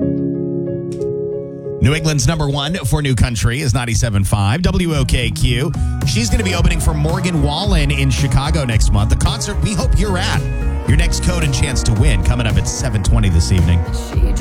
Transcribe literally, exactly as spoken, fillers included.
New England's number one for new country is ninety-seven point five W O K Q. She's going to be opening for Morgan Wallen in Chicago next month. The concert we hope you're at. Your next code and chance to win coming up at seven twenty this evening. She